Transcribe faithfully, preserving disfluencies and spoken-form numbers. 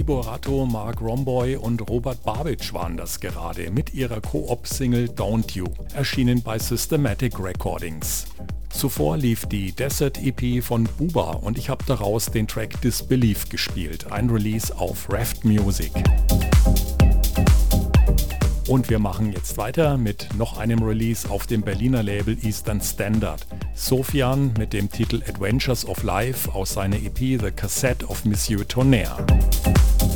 Tibor Ratto, Mark Romboy und Robert Babicz waren das gerade mit ihrer Koop-Single Don't You, erschienen bei Systematic Recordings. Zuvor lief die Desert E P von Buba und ich habe daraus den Track Disbelief gespielt, ein Release auf Raft Music. Und wir machen jetzt weiter mit noch einem Release auf dem Berliner Label Eastern Standard. Sofian mit dem Titel Adventures of Life aus seiner E P The Cassette of Monsieur Tonnerre.